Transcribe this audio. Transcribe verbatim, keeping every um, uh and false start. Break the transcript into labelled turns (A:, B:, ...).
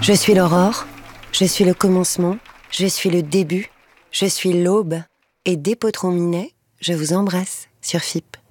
A: Je suis l'aurore, je suis le commencement, je suis le début, je suis l'aube. Et dès Potron Minet, je vous embrasse sur F I P.